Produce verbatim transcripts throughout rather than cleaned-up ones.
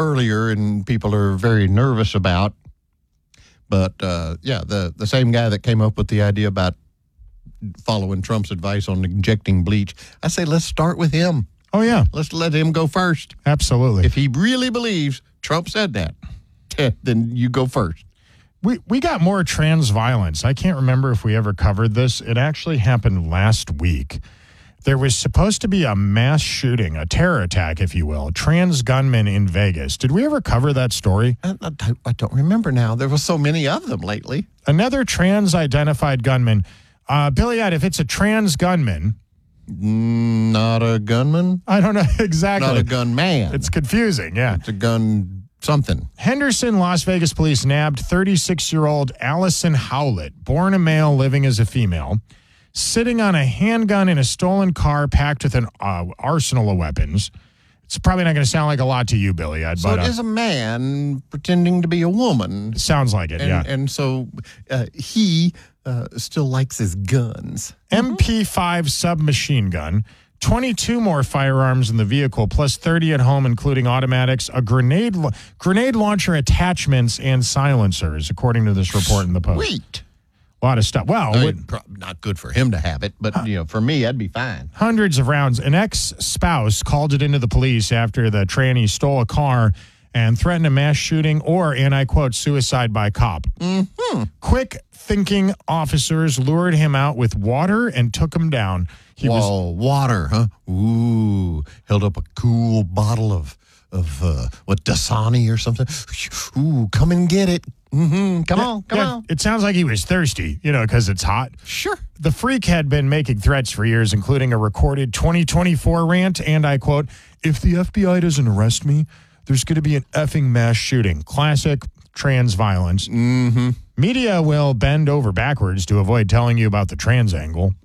earlier and people are very nervous about. But, uh, yeah, the, the same guy that came up with the idea about following Trump's advice on injecting bleach, I say let's start with him. Oh, yeah. Let's let him go first. Absolutely. If he really believes Trump said that, then you go first. We we got more trans violence. I can't remember if we ever covered this. It actually happened last week. There was supposed to be a mass shooting, a terror attack, if you will, trans gunmen in Vegas. Did we ever cover that story? I, I, I don't remember now. There were so many of them lately. Another trans-identified gunman. Uh, Billy, if it's a trans gunman... Not a gunman? I don't know exactly. Not a gunman. It's confusing, yeah. It's a gun something. Henderson, Las Vegas police nabbed thirty-six-year-old Allison Howlett, born a male, living as a female, sitting on a handgun in a stolen car packed with an uh, arsenal of weapons. It's probably not going to sound like a lot to you, Billy. I'd, so but, it uh, is a man pretending to be a woman. Sounds like it, and, yeah. And so uh, he uh, still likes his guns. M P five submachine gun, twenty-two more firearms in the vehicle, plus thirty at home, including automatics, a grenade grenade launcher attachments, and silencers, according to this report in the Post. Sweet. A lot of stuff. Well, I what, mean, pro- not good for him to have it, but you know, for me, I'd be fine. hundreds of rounds. An ex-spouse called it into the police after the tranny stole a car and threatened a mass shooting or, and I quote, suicide by cop. Mm-hmm. Quick-thinking officers lured him out with water and took him down. He Whoa, was water, huh? Ooh, held up a cool bottle of, of uh, what, Dasani or something. Ooh, come and get it. Mm-hmm. Come Yeah, on, come yeah, on. It sounds like he was thirsty, you know, because it's hot. Sure. The freak had been making threats for years, including a recorded twenty twenty-four rant, and I quote, if the F B I doesn't arrest me, there's going to be an effing mass shooting. Classic trans violence. Mm-hmm. Media will bend over backwards to avoid telling you about the trans angle.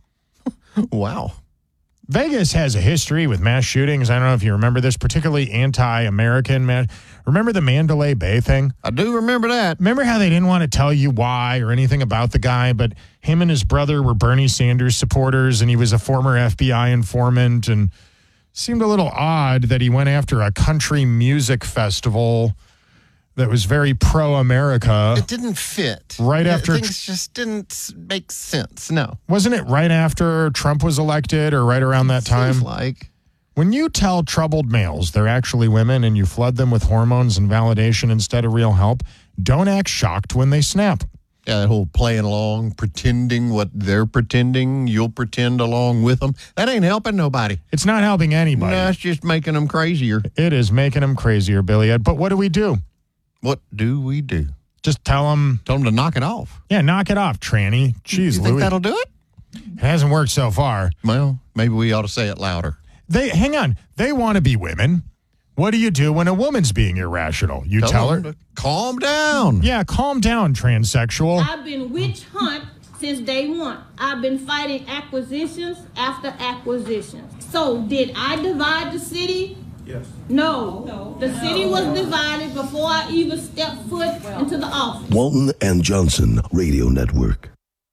Wow. Vegas has a history with mass shootings. I don't know if you remember this, particularly anti-American mass. Remember the Mandalay Bay thing? I do remember that. Remember how they didn't want to tell you why or anything about the guy, but him and his brother were Bernie Sanders supporters, and he was a former F B I informant, and seemed a little odd that he went after a country music festival that was very pro-America. It didn't fit. Right Yeah, after- Things just didn't make sense, no. Wasn't it right after Trump was elected or right around that time? Seems like. When you tell troubled males they're actually women and you flood them with hormones and validation instead of real help, don't act shocked when they snap. Yeah, that whole playing along, pretending what they're pretending, you'll pretend along with them. That ain't helping nobody. It's not helping anybody. No, it's just making them crazier. It is making them crazier, Billy Ed. But what do we do? What do we do? Just tell them, Tell them to knock it off. yeah, knock it off, tranny. Jeez, You think Louis. that'll do it? It hasn't worked so far. Well, maybe we ought to say it louder. They hang on. They want to be women. What do you do when a woman's being irrational? You tell, her, them to calm down. yeah, calm down, transsexual. I've been witch hunt since day one. I've been fighting acquisitions after acquisitions. So did I divide the city? Yes. No. No. The city was divided before I even stepped foot into the office. Walton and Johnson Radio Network.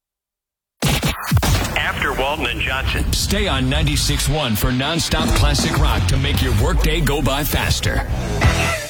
After Walton and Johnson. Stay on ninety-six point one for nonstop classic rock to make your workday go by faster.